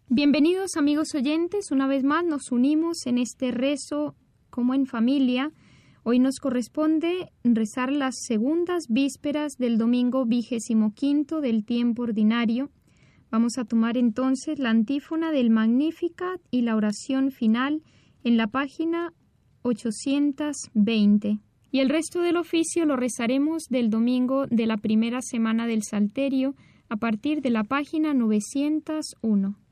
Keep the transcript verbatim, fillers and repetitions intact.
Bienvenidos amigos oyentes, una vez más nos unimos en este rezo como en familia. Hoy nos corresponde rezar las segundas vísperas del domingo vigésimo quinto del tiempo ordinario. Vamos a tomar entonces la antífona del Magnificat y la oración final en la página ochocientos veinte. Y el resto del oficio lo rezaremos del domingo de la primera semana del Salterio a partir de la página novecientos uno.